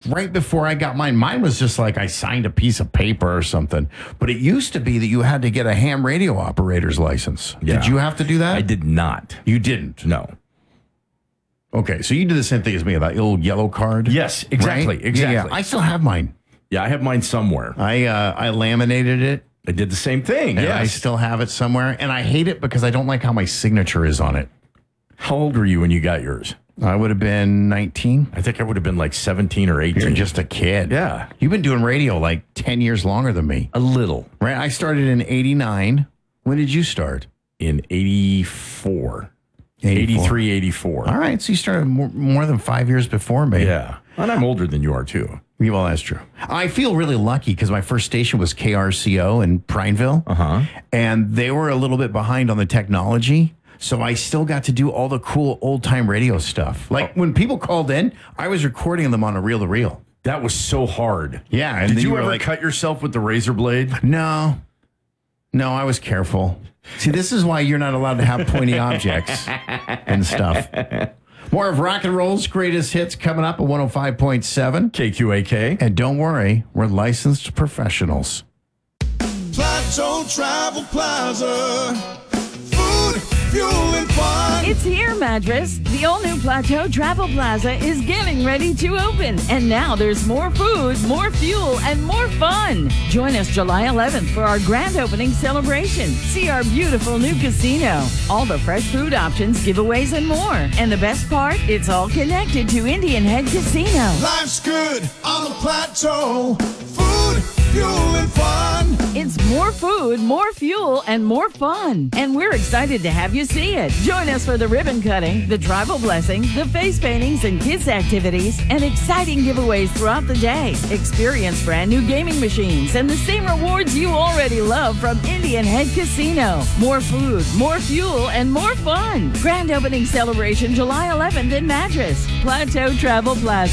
right before I got mine. Mine was just like I signed a piece of paper or something. But it used to be that you had to get a ham radio operator's license. Yeah. Did you have to do that? I did not. You didn't? No. Okay, so you did the same thing as me, that little yellow card? Yes, exactly. Right? Exactly. Yeah, I still have mine. Yeah, I have mine somewhere. I laminated it. I did the same thing. Yeah, Yes. I still have it somewhere. And I hate it because I don't like how my signature is on it. How old were you when you got yours? I would have been 19. I think I would have been like 17 or 18. You're just a kid. Yeah. You've been doing radio like 10 years longer than me. A little. Right? I started in 89. When did you start? In 84. 84. 83, 84. All right. So you started more than 5 years before me. Yeah. And I'm older than you are, too. Well, that's true. I feel really lucky because my first station was KRCO in Prineville. Uh-huh. And they were a little bit behind on the technology. So I still got to do all the cool old-time radio stuff. Like when people called in, I was recording them on a reel-to-reel. That was so hard. Yeah. And Did then you were ever like, cut yourself with the razor blade? No, I was careful. See, this is why you're not allowed to have pointy objects and stuff. More of Rock and Roll's greatest hits coming up at 105.7. KQAK. And don't worry, we're licensed professionals. Plateau Travel Plaza. Food, fuel, and fun. It's here, Madras. The all-new Plateau Travel Plaza is getting ready to open. And now there's more food, more fuel, and more fun. Join us July 11th for our grand opening celebration. See our beautiful new casino. All the fresh food options, giveaways, and more. And the best part, it's all connected to Indian Head Casino. Life's good on the plateau. Food, fuel, and fun. It's more food, more fuel, and more fun. And we're excited to have you see it. Join us for the ribbon cutting, the tribal blessing, the face paintings and kids activities, and exciting giveaways throughout the day. Experience brand new gaming machines and the same rewards you already love from Indian Head Casino. More food, more fuel, and more fun. Grand opening celebration July 11th in Madras. Plateau Travel Plaza.